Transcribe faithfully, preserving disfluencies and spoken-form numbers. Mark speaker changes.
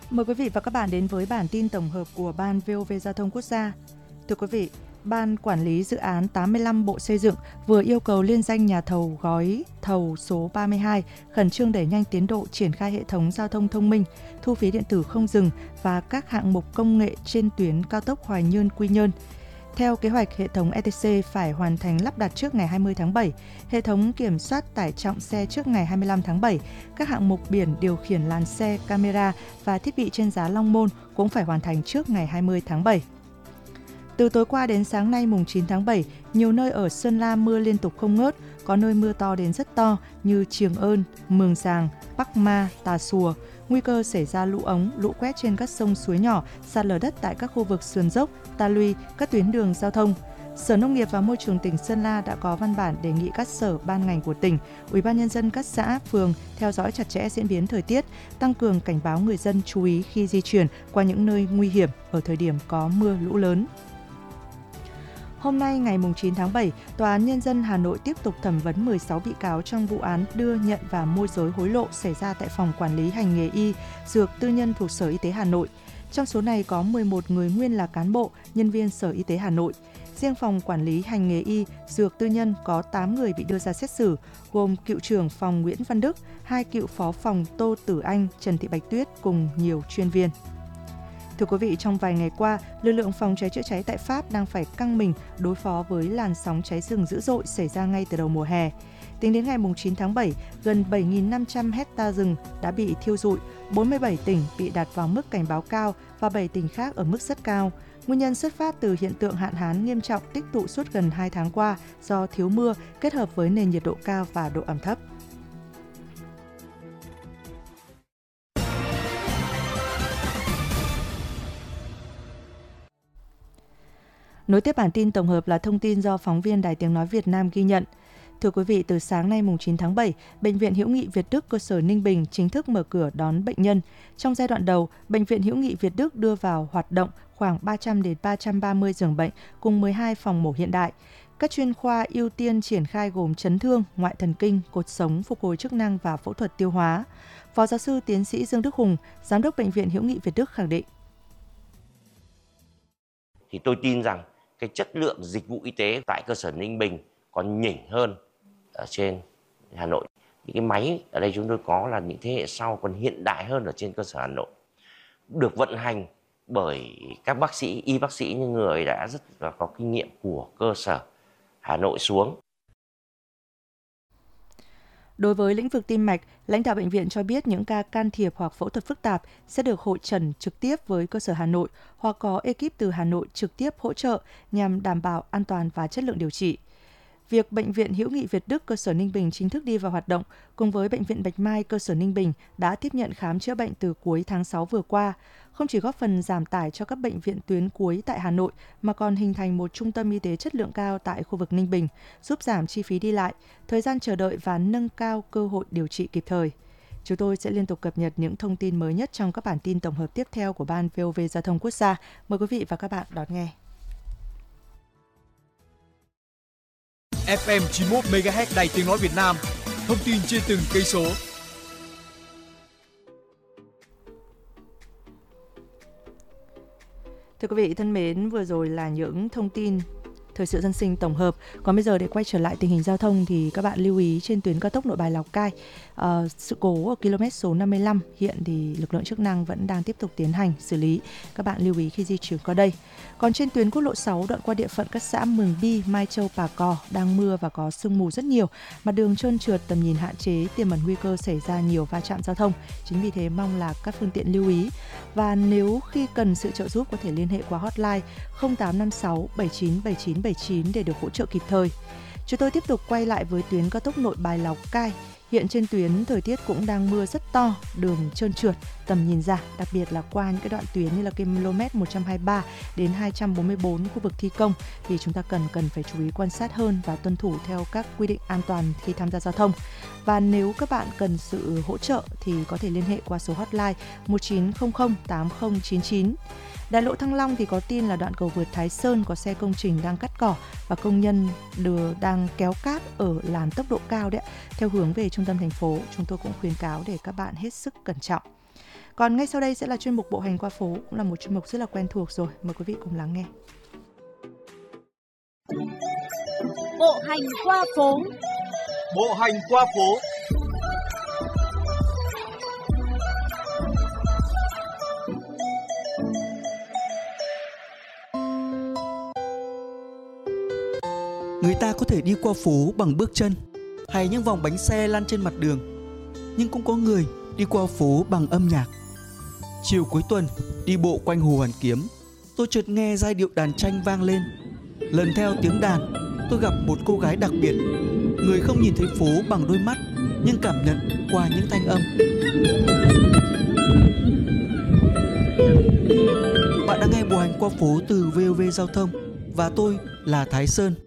Speaker 1: Mời quý vị và các bạn đến với bản tin tổng hợp của Ban vê o vê Giao thông Quốc gia. Thưa quý vị, Ban Quản lý Dự án tám mươi lăm Bộ Xây dựng vừa yêu cầu liên danh nhà thầu gói thầu số ba mươi hai khẩn trương đẩy nhanh tiến độ triển khai hệ thống giao thông thông minh, thu phí điện tử không dừng và các hạng mục công nghệ trên tuyến cao tốc Hoài Nhơn - Quy Nhơn. Theo kế hoạch, hệ thống e tê xê phải hoàn thành lắp đặt trước ngày hai mươi tháng bảy, hệ thống kiểm soát tải trọng xe trước ngày hai mươi lăm tháng bảy, các hạng mục biển điều khiển làn xe, camera và thiết bị trên giá Long Môn cũng phải hoàn thành trước ngày hai mươi tháng bảy. Từ tối qua đến sáng nay mùng chín tháng bảy, nhiều nơi ở Sơn La mưa liên tục không ngớt, có nơi mưa to đến rất to như Trường Ơn, Mường Giàng, Bắc Ma, Tà Xùa. Nguy cơ xảy ra lũ ống, lũ quét trên các sông suối nhỏ, sạt lở đất tại các khu vực sườn dốc, ta luy, các tuyến đường giao thông. Sở Nông nghiệp và Môi trường tỉnh Sơn La đã có văn bản đề nghị các sở ban ngành của tỉnh, Ủy ban nhân dân các xã, phường theo dõi chặt chẽ diễn biến thời tiết, tăng cường cảnh báo người dân chú ý khi di chuyển qua những nơi nguy hiểm ở thời điểm có mưa lũ lớn. Hôm nay ngày chín tháng bảy, Tòa án Nhân dân Hà Nội tiếp tục thẩm vấn mười sáu bị cáo trong vụ án đưa, nhận và môi giới hối lộ xảy ra tại Phòng Quản lý Hành nghề y, Dược tư nhân thuộc Sở Y tế Hà Nội. Trong số này có mười một người nguyên là cán bộ, nhân viên Sở Y tế Hà Nội. Riêng Phòng Quản lý Hành nghề y, Dược tư nhân có tám người bị đưa ra xét xử, gồm cựu trưởng phòng Nguyễn Văn Đức, hai cựu phó phòng Tô Tử Anh, Trần Thị Bạch Tuyết cùng nhiều chuyên viên. Thưa quý vị, trong vài ngày qua, lực lượng phòng cháy chữa cháy tại Pháp đang phải căng mình đối phó với làn sóng cháy rừng dữ dội xảy ra ngay từ đầu mùa hè. Tính đến ngày chín tháng bảy, gần bảy nghìn năm trăm hecta rừng đã bị thiêu rụi, bốn mươi bảy tỉnh bị đặt vào mức cảnh báo cao và bảy tỉnh khác ở mức rất cao. Nguyên nhân xuất phát từ hiện tượng hạn hán nghiêm trọng tích tụ suốt gần hai tháng qua do thiếu mưa kết hợp với nền nhiệt độ cao và độ ẩm thấp. Nối tiếp bản tin tổng hợp là thông tin do phóng viên Đài Tiếng Nói Việt Nam ghi nhận. Thưa quý vị, từ sáng nay mùng chín tháng bảy, Bệnh viện Hữu nghị Việt Đức cơ sở Ninh Bình chính thức mở cửa đón bệnh nhân. Trong giai đoạn đầu, Bệnh viện Hữu nghị Việt Đức đưa vào hoạt động khoảng ba trăm đến ba trăm ba mươi giường bệnh cùng mười hai phòng mổ hiện đại. Các chuyên khoa ưu tiên triển khai gồm chấn thương, ngoại thần kinh, cột sống, phục hồi chức năng và phẫu thuật tiêu hóa. Phó giáo sư tiến sĩ Dương Đức Hùng, Giám đốc Bệnh viện Hữu nghị Việt Đức khẳng định.
Speaker 2: Thì tôi tin rằng cái chất lượng dịch vụ y tế tại cơ sở Ninh Bình còn nhỉnh hơn ở trên Hà Nội. Những cái máy ở đây chúng tôi có là những thế hệ sau còn hiện đại hơn ở trên cơ sở Hà Nội. Được vận hành bởi các bác sĩ, y bác sĩ những người đã rất là có kinh nghiệm của cơ sở Hà Nội xuống.
Speaker 1: Đối với lĩnh vực tim mạch, lãnh đạo bệnh viện cho biết những ca can thiệp hoặc phẫu thuật phức tạp sẽ được hội chẩn trực tiếp với cơ sở Hà Nội hoặc có ekip từ Hà Nội trực tiếp hỗ trợ nhằm đảm bảo an toàn và chất lượng điều trị. Việc Bệnh viện Hữu nghị Việt Đức cơ sở Ninh Bình chính thức đi vào hoạt động cùng với Bệnh viện Bạch Mai cơ sở Ninh Bình đã tiếp nhận khám chữa bệnh từ cuối tháng sáu vừa qua, không chỉ góp phần giảm tải cho các bệnh viện tuyến cuối tại Hà Nội mà còn hình thành một trung tâm y tế chất lượng cao tại khu vực Ninh Bình, giúp giảm chi phí đi lại, thời gian chờ đợi và nâng cao cơ hội điều trị kịp thời. Chúng tôi sẽ liên tục cập nhật những thông tin mới nhất trong các bản tin tổng hợp tiếp theo của Ban vê o vê Giao thông Quốc gia. Mời quý vị và các bạn đón nghe.
Speaker 3: ép em chín mươi mốt mê ga héc Đài Tiếng Nói Việt Nam, thông tin trên từng cây số.
Speaker 1: Thưa quý vị thân mến, vừa rồi là những thông tin thời sự dân sinh tổng hợp. Còn bây giờ để quay trở lại tình hình giao thông thì các bạn lưu ý trên tuyến cao tốc Nội Bài Lào Cai, uh, sự cố ở km số năm mươi lăm hiện thì lực lượng chức năng vẫn đang tiếp tục tiến hành xử lý. Các bạn lưu ý khi di chuyển qua đây. Còn trên tuyến quốc lộ sáu đoạn qua địa phận các xã Mường Bi, Mai Châu, Pà Cò đang mưa và có sương mù rất nhiều, mặt đường trơn trượt, tầm nhìn hạn chế, tiềm ẩn nguy cơ xảy ra nhiều va chạm giao thông. Chính vì thế mong là các phương tiện lưu ý, và nếu khi cần sự trợ giúp có thể liên hệ qua hotline không tám năm sáu bảy chín bảy chín bảy chín để được hỗ trợ kịp thời. Chúng tôi tiếp tục quay lại với tuyến cao tốc Nội Bài Lào Cai. Hiện trên tuyến thời tiết cũng đang mưa rất to, đường trơn trượt, tầm nhìn giảm, đặc biệt là qua những cái đoạn tuyến như là km một trăm hai mươi ba đến hai trăm bốn mươi bốn khu vực thi công thì chúng ta cần cần phải chú ý quan sát hơn và tuân thủ theo các quy định an toàn khi tham gia giao thông. Và nếu các bạn cần sự hỗ trợ thì có thể liên hệ qua số hotline một chín không không tám không chín chín. Đại lộ Thăng Long thì có tin là đoạn cầu vượt Thái Sơn có xe công trình đang cắt cỏ và công nhân đưa đang kéo cát ở làn tốc độ cao đấy, theo hướng về trung tâm thành phố. Chúng tôi cũng khuyến cáo để các bạn hết sức cẩn trọng. Còn ngay sau đây sẽ là chuyên mục Bộ hành qua phố, cũng là một chuyên mục rất là quen thuộc rồi. Mời quý vị cùng lắng nghe.
Speaker 4: Bộ hành qua phố.
Speaker 3: Bộ hành qua phố.
Speaker 5: Người ta có thể đi qua phố bằng bước chân hay những vòng bánh xe lăn trên mặt đường, nhưng cũng có người đi qua phố bằng âm nhạc. Chiều cuối tuần, đi bộ quanh Hồ Hoàn Kiếm, tôi chợt nghe giai điệu đàn tranh vang lên. Lần theo tiếng đàn, tôi gặp một cô gái đặc biệt, người không nhìn thấy phố bằng đôi mắt, nhưng cảm nhận qua những thanh âm. Bạn đang nghe Bộ hành qua phố từ vê o vê Giao thông, và tôi là Thái Sơn.